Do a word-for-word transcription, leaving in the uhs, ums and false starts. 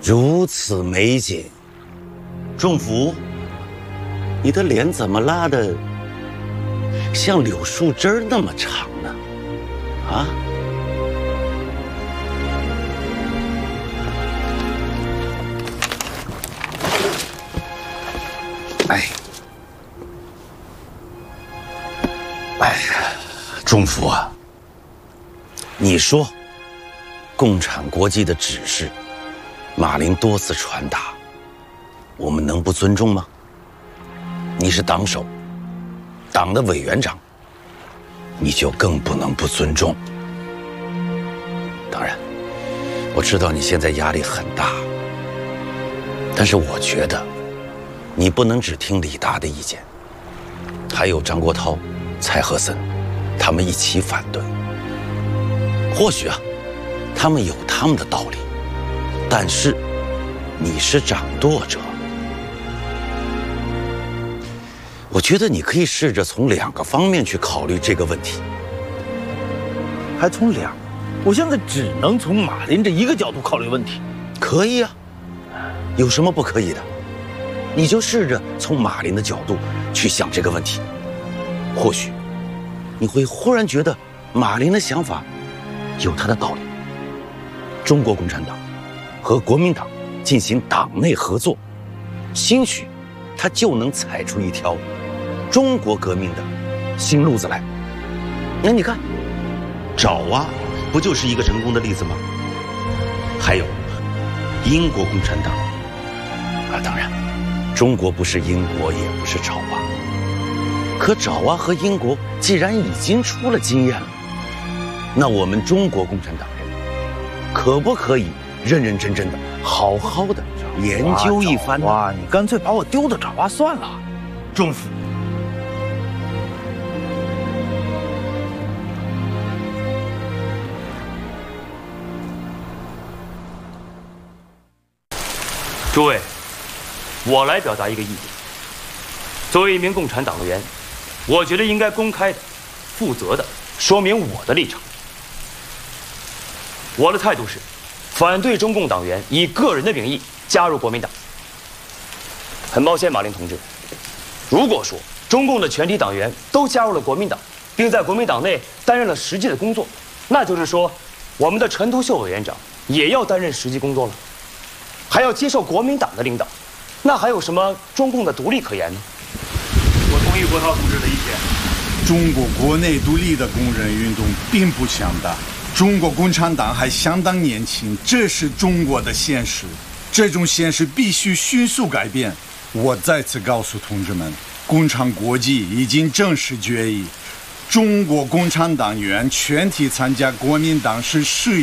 如此美景，仲甫，你的脸怎么拉的像柳树枝那么长呢？啊？哎，哎呀，仲甫啊，你说，共产国际的指示，马林多次传达，我们能不尊重吗？你是党首，党的委员长，你就更不能不尊重。当然，我知道你现在压力很大，但是我觉得，你不能只听李达的意见，还有张国焘、蔡和森，他们一起反对。或许啊，他们有他们的道理，但是你是掌舵者。我觉得你可以试着从两个方面去考虑这个问题。 还从两？我现在只能从马林这一个角度考虑问题。 可以啊，有什么不可以的？你就试着从马林的角度去想这个问题，或许你会忽然觉得马林的想法有他的道理。中国共产党和国民党进行党内合作，兴许他就能踩出一条中国革命的新路子来。那你看，爪哇不就是一个成功的例子吗？还有英国共产党啊，当然中国不是英国，也不是爪哇，可爪哇和英国既然已经出了经验了，那我们中国共产党人可不可以认认真真的好好的研究一番呢？ 哇，你干脆把我丢到爪哇算了。仲甫， 诸位，我来表达一个意见。作为一名共产党员，我觉得应该公开的、负责的说明我的立场。我的态度是，反对中共党员以个人的名义加入国民党。很抱歉，马林同志，如果说中共的全体党员都加入了国民党，并在国民党内担任了实际的工作，那就是说，我们的陈独秀委员长也要担任实际工作了，还要接受国民党的领导，那还有什么中共的独立可言呢？ 我同意国焘同志的意见。 中国国内独立的工人运动并不强大，中国共产党还相当年轻，这是中国的现实。这种现实必须迅速改变。我再次告诉同志们，共产国际已经正式决议，中国共产党员全体参加国民党是誓